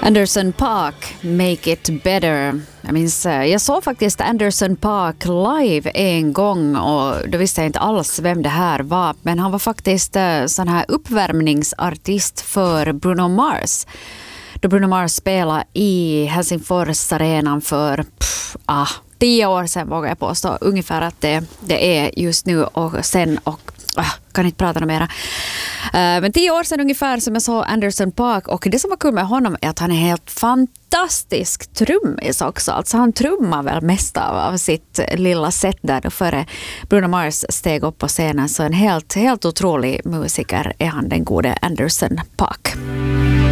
Anderson .Paak, Make It Better. Jag såg faktiskt Anderson .Paak live en gång och då visste jag inte alls vem det här var. Men han var faktiskt sån här uppvärmningsartist för Bruno Mars. Då Bruno Mars spelade i Helsingfors arenan för 10 år sedan, vågar jag påstå. Ungefär att det är just nu och sen kan inte prata något mera. Men 10 år sedan ungefär som jag såg Anderson .Paak, och det som var kul med honom är att han är helt fantastisk trummis också. Alltså han trummar väl mest av sitt lilla set där då före Bruno Mars steg upp på scenen. Så en helt otrolig musiker är han, den gode Anderson .Paak.